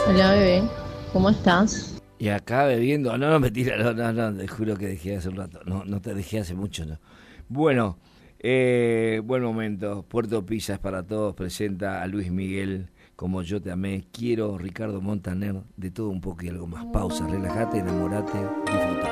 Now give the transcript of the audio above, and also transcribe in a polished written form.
Hola bebé, ¿cómo estás? Y acá bebiendo, no, no, mentira, no, te juro que dejé hace un rato, no te dejé hace mucho, no. Bueno, buen momento, Puerto Pisas para todos, presenta a Luis Miguel, como yo te amé, quiero Ricardo Montaner, de todo un poco y algo más, pausa, relájate, enamorate, disfruta.